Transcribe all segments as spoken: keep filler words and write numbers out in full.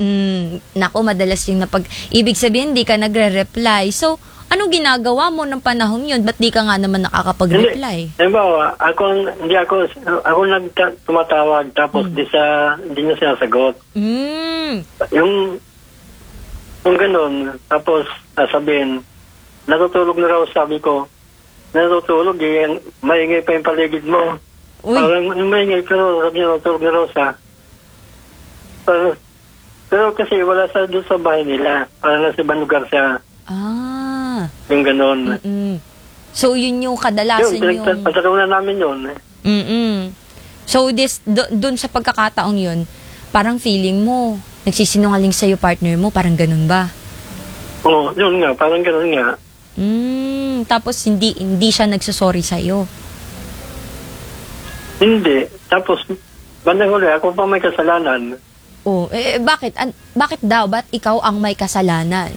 Mm, naku, madalas yung napag... Ibig sabihin, di ka nagre-reply. So, anong ginagawa mo ng panahon yun? Ba't di ka nga naman nakakapag-reply? Hindi, halimbawa, ako, hindi ako, ako nagtumatawag, tapos Mm. di sa, hindi niya sinasagot. Mm. Yung, yung ganun, tapos sasabihin, natutulog na raw, sabi ko, natutulog, eh, maingay pa yung paligid mo. Uy. Parang maingay, pero sabi niya, natutulog na raw sa. Pero, pero kasi wala sa doon sa bahay nila. Parang nasa ibang lugar siya. Ah. Yung ganun. Mm-mm. So, yun yung kadalasan Yun, yung... pagkakaroon na namin yun. Mm-mm. So, this, do, dun sa pagkakataong yun, parang feeling mo, nagsisinungaling sa'yo partner mo, parang ganun ba? Oo, oh, yun nga, parang ganun nga. Mm, tapos hindi hindi siya nagsasorry sa'yo. Hindi. Tapos, bandang huli, ako pa may kasalanan. Oh, eh, bakit? An- bakit daw? Ba't ikaw ang may kasalanan?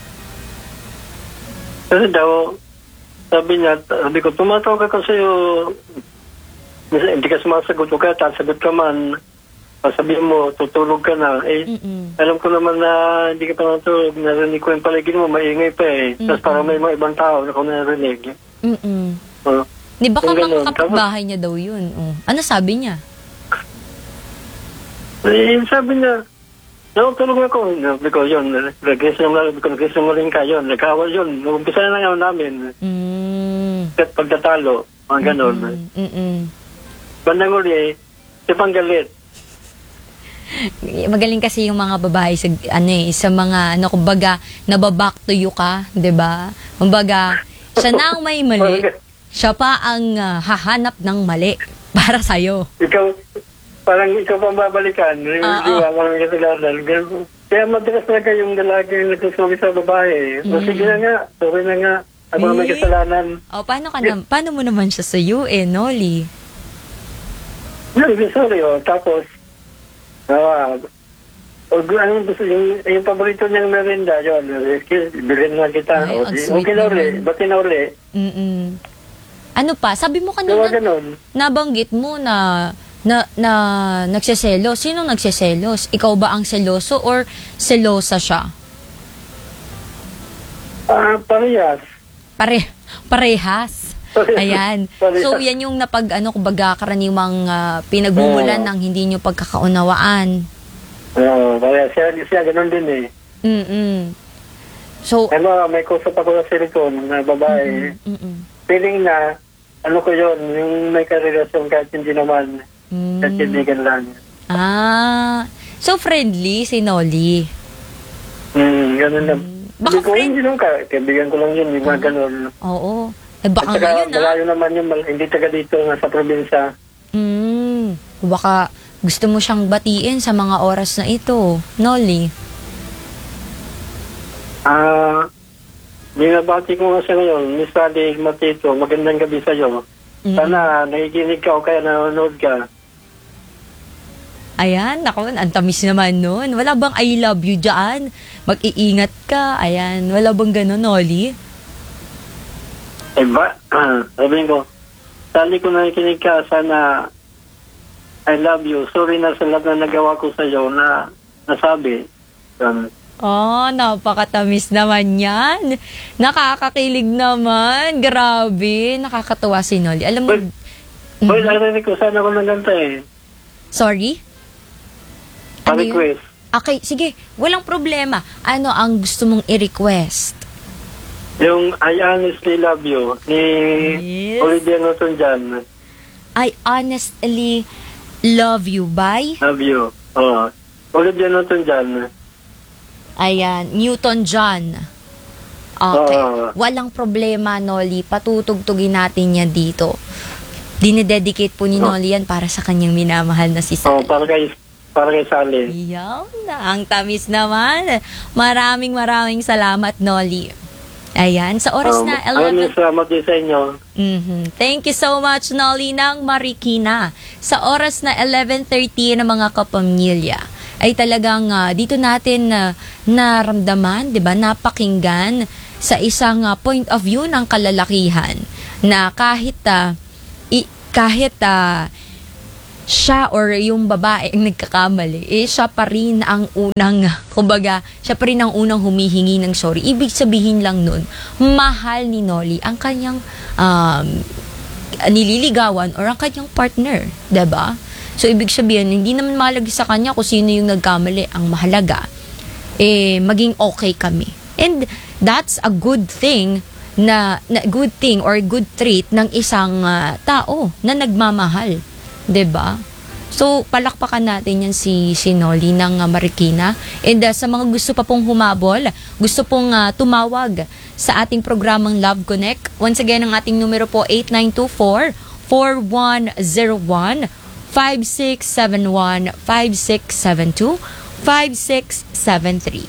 Kasi daw, sabi niya, sabi ko, tumatawag ako sa'yo, hindi ka sumasagot ko kaya, sasagot ka man, sabihin mo, tutulog ka na. Eh, Mm-mm. alam ko naman na hindi ka pa natulog, narinig ko yung paligid mo, maingay pa eh. Tapos parang may mga ibang tao na ako narinig. Mm-mm. Oh. Di baka Yung ganun. mga kapitbahay niya daw yun. Oh. Ano sabi niya? Eh, sabi niya, nakatulog ako. Sabi ko, yun, nag-isinungaling ka, yun, nagkawal yun. Umpisa na nga namin. Mm. At pagtatalo, mga ganon. Mm-mm. Bandang uli, si Panggalit. Magaling kasi yung mga babae sa ano eh, sa mga ano kumbaga nababack to you ka, 'di ba? Kumbaga, siya na ang may mali. Siya pa ang uh, hahanap ng mali para sa iyo. Ikaw parang ikaw pa babalikan, hindi Uh-oh. mo mga kasalanan. Kaya madalas talaga yung lalaki yung nagsusugi sa babae. Mm. Sige na nga, sorry na nga. Ako na may Eh? kasalanan. O paano ka na, paano mo naman siya sa iyo eh, Noli? Yun, sorry oh. Tapos, ah, uh, ano gusto yung, yung paborito niyang merinda, yun, bilhin na kita. Ay, O, ang di- sweet okay na uli, naman. bati na uli. Mm. Ano pa? Sabi mo Diba kanina, ganun? nabanggit mo na na na nagseselos. Sino nagseselos? Ikaw ba ang seloso or selosa siya? Ah, parehas. Pare parehas. Ayan. Parehas. So yan yung napag ano kumbaga karaniwang uh, pinagmumulan Oo. ng hindi nyo pagkakaunawaan. Oo, parehas. Siya, siya ganun din eh. Mm. So Ano, may kusap ako sa cellphone na babae. mm. Feeling na, ano ko yun, yung may karelasyon kahit hindi naman, kahit Mm. kaibigan lang. Ah. So friendly si Noli. Hmm, ganun lang. Baka Hindi ko, friend- hindi nung ka, kaibigan ko lang yun, yung mga ganun. Oo. Eh At baka saka, ngayon ah. malayo naman yun, mal- hindi taga dito, nasa probinsya. Mm. Baka gusto mo siyang batiin sa mga oras na ito, Noli. Ah, binabati ko nga siya ngayon, Miss Sally Matito, magandang gabi sa'yo. Mm. Sana nakikinig ka o kaya nanonood ka. Ayan, naku, ang tamis naman nun. Wala bang I love you dyan? Mag-iingat ka. Ayan, wala bang gano'n, Noli? Eh ba, sabihin ko, Sally kung nakikinig ka, sana I love you. Sorry na sa lahat na nagawa ko sa'yo na nasabi. Um, Oh, napakatamis naman yan. Nakakakilig naman. Grabe. Nakakatuwa si Noli. Alam mo, Well, Well, narinig ko, sana ko naganta eh. sorry? Ano yun? Pa-request. Okay, sige. Walang problema. Ano ang gusto mong i-request? Yung I honestly love you ni Yes. Olivia Newton-John. I honestly love you. Bye. Love you. Oh. Olivia Newton-John. Ayan, Newton John. Okay. Oo. Walang problema, Noli. Patutugtugin natin yan dito. Dinededicate po ni Noli yan para sa kanyang minamahal na si Oh, Sally. para kay para kay Sally. Yan na. Ang tamis naman. Maraming maraming salamat, Noli. Ayan, sa oras Um, na Maraming eleven. salamat din sa inyo. Mhm. Thank you so much, Noli ng Marikina. Sa oras na eleven thirty ng mga kapamilya, ay talagang ah, dito natin na naramdaman, 'di ba, napakinggan sa isang ah, point of view ng kalalakihan na kahit ah, i- kahit ah, siya or yung babae ang nagkakamali, eh siya pa rin ang unang, kumbaga, siya pa rin ang unang humihingi ng sorry. Ibig sabihin lang nun, mahal ni Nolly ang kanyang um, nililigawan or ang kanyang partner, diba? So, ibig sabihin, hindi naman mahalaga sa kanya kung sino yung nagkamali. Ang mahalaga, eh, maging okay kami. And that's a good thing na, na good thing or good trait ng isang uh, tao na nagmamahal. 'Di ba? So, palakpakan natin yan si, si Nolly ng uh, Marikina. And uh, sa mga gusto pa pong humabol, gusto pong uh, tumawag sa ating programang Love Connect. Once again, ang ating numero po eight nine two four, four one zero one, five six seven one, five six seven two, five six seven three.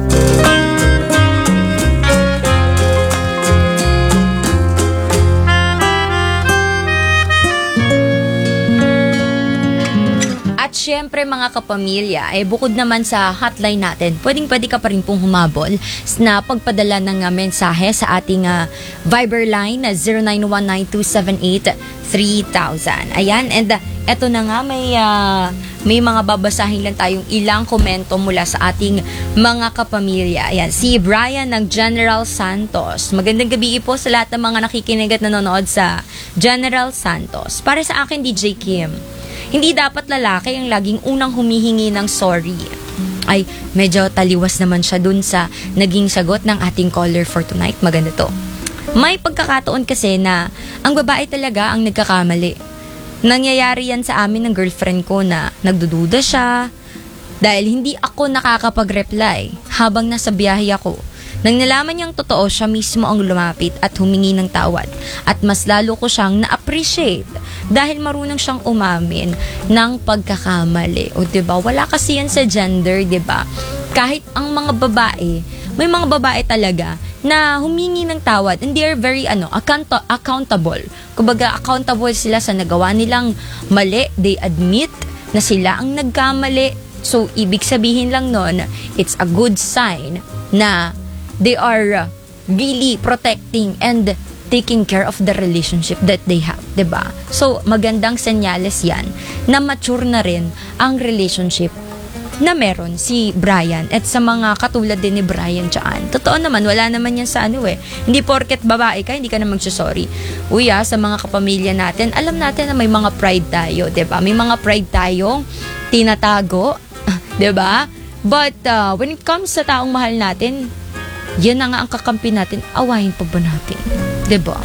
Siyempre mga kapamilya, eh bukod naman sa hotline natin, pwedeng pwede ka pa rin pong humabol na pagpadala ng uh, mensahe sa ating uh, Viber line na zero nine one nine two seven eight three thousand. Ayan, and uh, eto na nga, may, uh, may mga babasahin lang tayong ilang komento mula sa ating mga kapamilya. Ayan, si Brian ng General Santos. Magandang gabi po sa lahat ng mga nakikinig at nanonood sa General Santos. Para sa akin, D J Kim, hindi dapat lalaki ang laging unang humihingi ng sorry. Ay, medyo taliwas naman siya dun sa naging sagot ng ating caller for tonight. Maganda to. May pagkakataon kasi na ang babae talaga ang nagkakamali. Nangyayari yan sa amin ng girlfriend ko na nagdududa siya dahil hindi ako nakakapag-reply habang nasa biyahe ako. Nang nalaman niyang totoo, siya mismo ang lumapit at humingi ng tawad. At mas lalo ko siyang na-appreciate dahil marunong siyang umamin ng pagkakamali. O diba, wala kasi yan sa gender, diba? Kahit ang mga babae, may mga babae talaga na humingi ng tawad and they are very ano, account- accountable. Kumbaga, accountable sila sa nagawa nilang mali. They admit na sila ang nagkamali. So, ibig sabihin lang nun, it's a good sign na they are really protecting and taking care of the relationship that they have, 'di ba? So, magandang senyales 'yan na mature na rin ang relationship na meron si Brian at sa mga katulad din ni Brian diyan. Totoo naman, wala naman yan sa ano eh. Hindi porket babae ka, hindi ka na magsasorry. Uy ah, sa mga kapamilya natin, alam natin na may mga pride tayo, 'di ba? May mga pride tayong tinatago, 'di ba? But uh, when it comes sa taong mahal natin, yan na nga ang kakampi natin, awahin pa ba natin? Diba?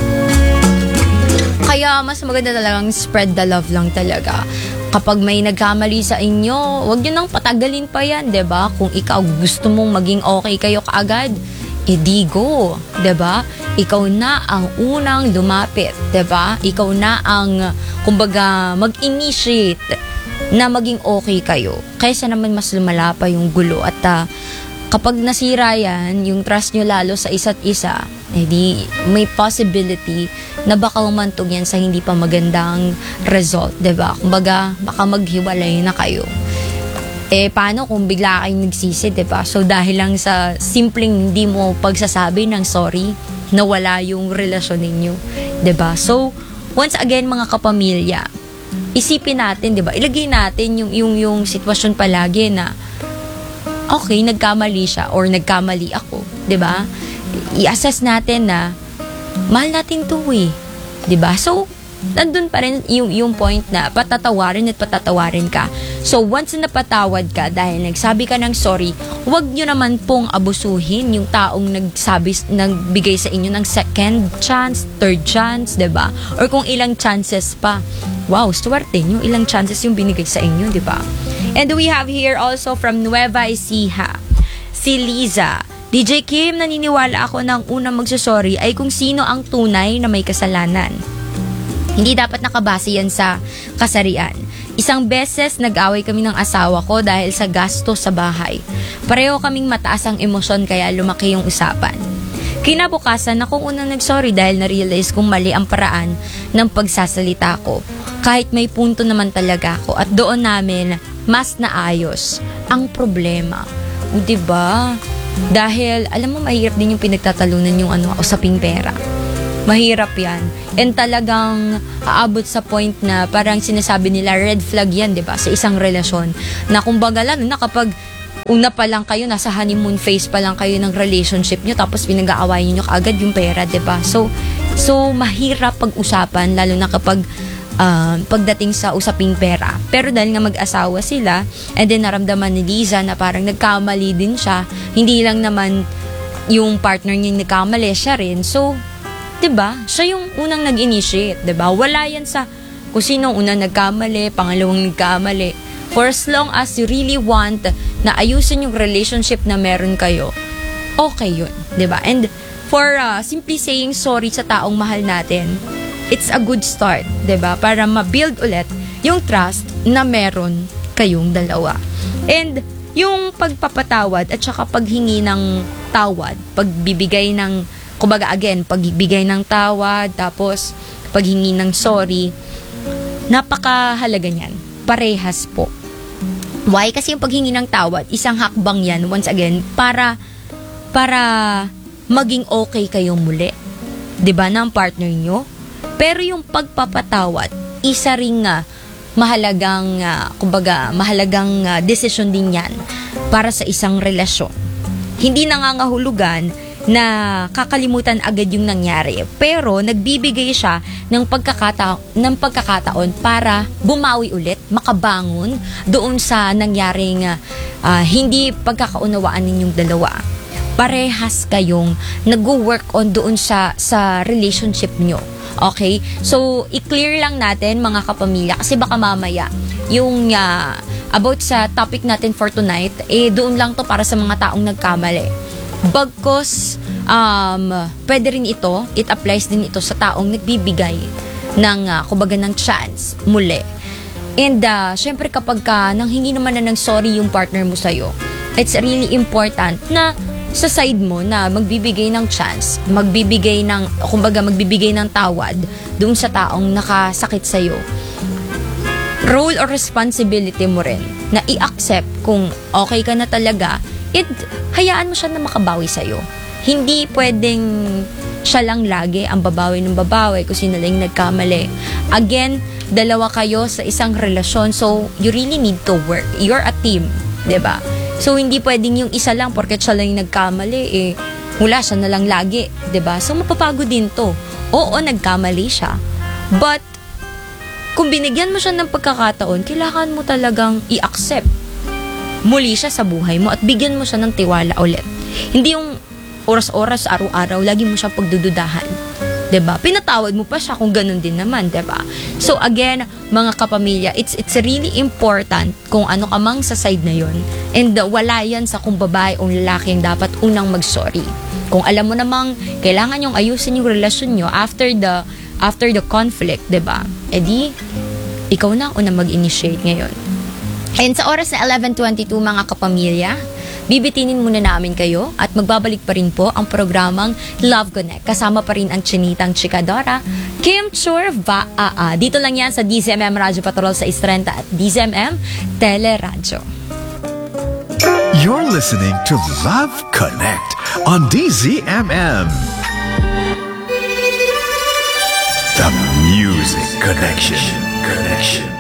Kaya mas maganda talagang spread the love lang talaga. Kapag may nagkamali sa inyo, wag nyo nang patagalin pa yan, diba? Kung ikaw gusto mong maging okay kayo kaagad, edi go, diba? Ikaw na ang unang lumapit, diba? Ikaw na ang, kumbaga, mag-initiate na maging okay kayo. Kaysa naman mas lumala pa yung gulo at uh, kapag nasira yan, yung trust nyo lalo sa isa't isa, edi may possibility na baka umantog yan sa hindi pa magandang result, diba? Kumbaga, baka maghiwalay na kayo. Eh, paano kung bigla kayong nagsisi, diba? So, dahil lang sa simpleng hindi mo pagsasabi ng sorry, nawala yung relasyon ninyo, diba? So, once again, mga kapamilya, isipin natin, diba? Ilagay natin yung, yung, yung sitwasyon palagi na okay, nagkamali siya or nagkamali ako, 'di ba? I-assess natin na mahal natin 'to eh, 'di ba? So, nandun pa rin yung yung point na patatawarin at patatawarin ka. So, once na napatawad ka dahil nagsabi ka ng sorry, huwag nyo naman pong abusuhin yung taong nagsabi, nagbigay sa inyo ng second chance, third chance, 'di ba? Or kung ilang chances pa. Wow, swerte nyo, ilang chances yung binigay sa inyo, 'di ba? And we have here also from Nueva Ecija, si Liza. D J Kim, naniniwala ako na ang unang magsasorry ay kung sino ang tunay na may kasalanan. Hindi dapat nakabase yan sa kasarian. Isang beses nag-away kami ng asawa ko dahil sa gasto sa bahay. Pareho kaming mataas ang emosyon kaya lumaki yung usapan. Kinabukasan akong unang nag-sorry dahil na-realize kong mali ang paraan ng pagsasalita ko. Kahit may punto naman talaga ako at doon namin mas naayos ang problema. O diba? Dahil, alam mo, mahirap din yung pinagtatalunan yung ano, usaping pera. Mahirap yan. And talagang aabot sa point na parang sinasabi nila, red flag yan, di ba? Sa isang relasyon. Na kumbaga lalo na kapag una pa lang kayo, nasa honeymoon phase pa lang kayo ng relationship nyo, tapos pinag-aawayan nyo kaagad yung pera, diba? So, so mahirap pag-usapan, lalo na kapag uh, pagdating sa usaping pera. Pero dahil nga mag-asawa sila, and then naramdaman ni Liza na parang nagkamali din siya, hindi lang naman yung partner niya nagkamali, siya rin. So, diba? Siya yung unang nag-initiate, diba? Wala yan sa kung sino unang nagkamali, pangalawang nagkamali. For as long as you really want na ayusin yung relationship na meron kayo, okay yun, diba? And for uh, simply saying sorry sa taong mahal natin, it's a good start, diba? Para ma-build ulit yung trust na meron kayong dalawa. And yung pagpapatawad at saka paghingi ng tawad, pagbibigay ng, kumbaga again, pagbibigay ng tawad, tapos paghingi ng sorry, napakahalaga niyan. Parehas po. Why? Kasi yung paghingi ng tawad, isang hakbang yan, once again, para para maging okay kayong muli. 'Di ba, ng partner nyo? Pero yung pagpapatawad, isa ring uh, mahalagang, uh, kumbaga, mahalagang uh, decision din yan para sa isang relasyon. Hindi nangangahulugan na kakalimutan agad yung nangyari. Pero nagbibigay siya ng pagkakataon, ng pagkakataon para bumawi ulit, makabangon doon sa nangyaring uh, hindi pagkakaunawaan ninyong dalawa. Parehas kayong nag-work on doon sa, sa relationship nyo. Okay? So, i-clear lang natin mga kapamilya kasi baka mamaya yung uh, about sa topic natin for tonight, eh doon lang to para sa mga taong nagkamali. Bagkos, um, pwede rin ito, it applies din ito sa taong nagbibigay ng, uh, kumbaga, ng chance muli. And, uh, syempre kapag ka, nang hingi naman na ng sorry yung partner mo sa'yo, it's really important na sa side mo na magbibigay ng chance, magbibigay ng, kumbaga, magbibigay ng tawad doon sa taong nakasakit sa'yo. Role or responsibility mo rin na i-accept kung okay ka na talaga, it, hayaan mo siya na makabawi sa'yo. Hindi pwedeng siya lang lagi ang babawi ng babawi kung sino lang nagkamali. Again, dalawa kayo sa isang relasyon, so you really need to work. You're a team, diba? So, hindi pwedeng yung isa lang porket siya lang yung nagkamali, eh, wala siya na lang lagi, diba? So, mapapagod din to. Oo, nagkamali siya. But, kung binigyan mo siya ng pagkakataon, kailangan mo talagang i-accept muli siya sa buhay mo at bigyan mo siya ng tiwala ulit. Hindi yung oras-oras, araw-araw, lagi mo siyang pagdududahan. 'Di ba? Pinatawad mo pa siya kung ganun din naman, 'di ba? So again, mga kapamilya, it's it's really important kung ano ka mang sa side na 'yon. And uh, wala 'yan sa kung babae o lalaki ang dapat unang mag-sorry. Kung alam mo namang kailangan yung ayusin yung relasyon nyo after the after the conflict, 'di ba? Edi ikaw na ang unang mag-initiate ngayon. And sa oras na eleven twenty-two mga kapamilya, bibitinin muna namin kayo at magbabalik pa rin po ang programang Love Connect. Kasama pa rin ang chinitang chikadora, Kim Chur Vaa. Dito lang yan sa D Z M M Radyo Patrol sa Istrenta at D Z M M Teleradyo. You're listening to Love Connect on D Z M M. The Music Connection. Connection.